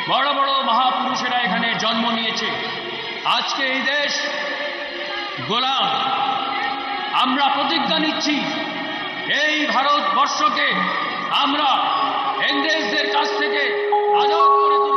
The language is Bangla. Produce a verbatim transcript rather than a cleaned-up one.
বড় বড় মহাপুরুষেরা এখানে জন্ম নিয়েছে। আজকে এই দেশ গোলাম। আমরা প্রতিজ্ঞা নিচ্ছি এই ভারতবর্ষকে আমরা ইংরেজদের কাছ থেকে আজাদ করে তুলব।